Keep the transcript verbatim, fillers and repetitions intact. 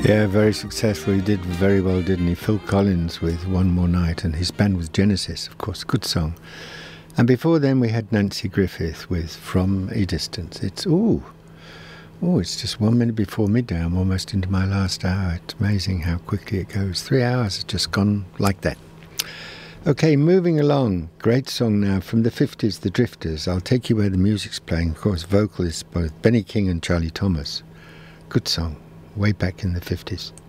Yeah, very successful. He did very well, didn't he? Phil Collins with One More Night, and his band was Genesis, of course. Good song. And before then we had Nancy Griffith with From a Distance. It's, ooh, oh, it's just one minute before midday. I'm almost into my last hour. It's amazing how quickly it goes. Three hours has just gone like that. Okay, moving along. Great song now from the fifties, The Drifters. I'll Take You Where the Music's Playing. Of course, vocalists both Benny King and Charlie Thomas. Good song, way back in the fifties.